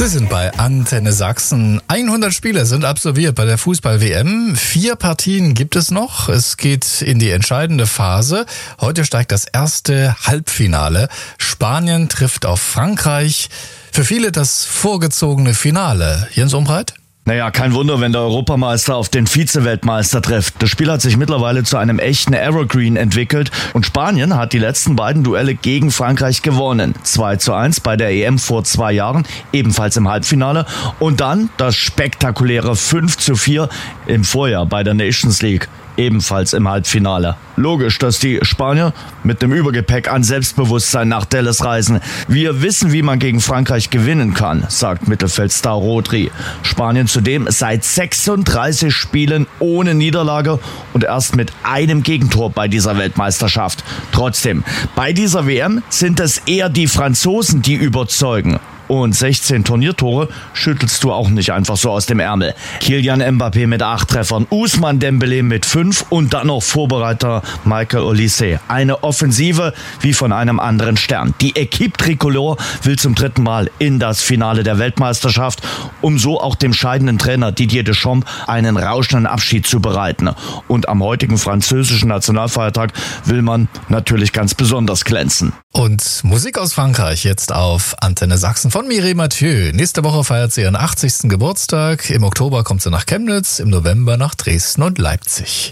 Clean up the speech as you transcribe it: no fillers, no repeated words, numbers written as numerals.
Wir sind bei Antenne Sachsen. 100 Spiele sind absolviert bei der Fußball-WM. 4 Partien gibt es noch. Es geht in die entscheidende Phase. Heute steigt das erste Halbfinale. Spanien trifft auf Frankreich. Für viele das vorgezogene Finale. Jens Umbreit? Naja, kein Wunder, wenn der Europameister auf den Vize-Weltmeister trifft. Das Spiel hat sich mittlerweile zu einem echten Evergreen entwickelt und Spanien hat die letzten beiden Duelle gegen Frankreich gewonnen. 2:1 bei der EM vor 2 Jahren, ebenfalls im Halbfinale, und dann das spektakuläre 5:4 im Vorjahr bei der Nations League. Ebenfalls im Halbfinale. Logisch, dass die Spanier mit dem Übergepäck an Selbstbewusstsein nach Dallas reisen. Wir wissen, wie man gegen Frankreich gewinnen kann, sagt Mittelfeldstar Rodri. Spanien zudem seit 36 Spielen ohne Niederlage und erst mit einem Gegentor bei dieser Weltmeisterschaft. Trotzdem, bei dieser WM sind es eher die Franzosen, die überzeugen. Und 16 Turniertore schüttelst du auch nicht einfach so aus dem Ärmel. Kylian Mbappé mit 8 Treffern, Ousmane Dembélé mit 5 und dann noch Vorbereiter Michael Olise. Eine Offensive wie von einem anderen Stern. Die Équipe Tricolore will zum 3. Mal in das Finale der Weltmeisterschaft, um so auch dem scheidenden Trainer Didier Deschamps einen rauschenden Abschied zu bereiten. Und am heutigen französischen Nationalfeiertag will man natürlich ganz besonders glänzen. Und Musik aus Frankreich jetzt auf Antenne Sachsen von Mireille Mathieu. Nächste Woche feiert sie ihren 80. Geburtstag. Im Oktober kommt sie nach Chemnitz, im November nach Dresden und Leipzig.